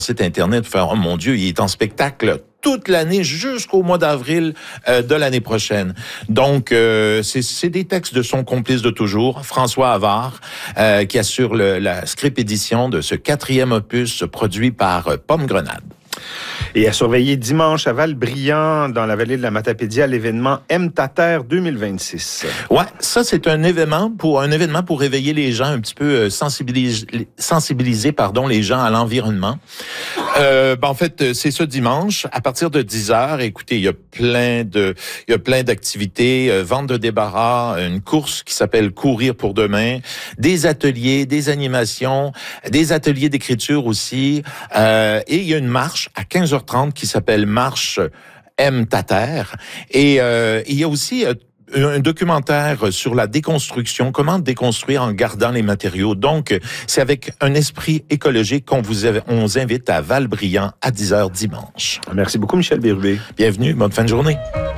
site Internet pour faire « Oh mon Dieu, il est en spectacle toute l'année jusqu'au mois d'avril de l'année prochaine. » Donc, c'est des textes de son complice de toujours, François Havard, qui assure la script édition de ce 4e opus produit par Pomme Grenade. Et à surveiller dimanche à Val-Brillant, dans la vallée de la Matapédia, l'événement Aime ta terre 2026. Ouais, ça c'est un événement pour réveiller les gens, un petit peu sensibiliser les gens à l'environnement. En fait, c'est ce dimanche à partir de 10h. Écoutez, il y a plein d'activités, vente de débarras, une course qui s'appelle Courir pour demain, des ateliers, des animations, des ateliers d'écriture aussi, et il y a une marche à 15h30 qui s'appelle Marche Aime ta terre. Et il y a aussi un documentaire sur la déconstruction, comment déconstruire en gardant les matériaux. Donc, c'est avec un esprit écologique on vous invite à Val-Brillant à 10h dimanche. Merci beaucoup, Michel Bérubé. Bienvenue, bonne fin de journée.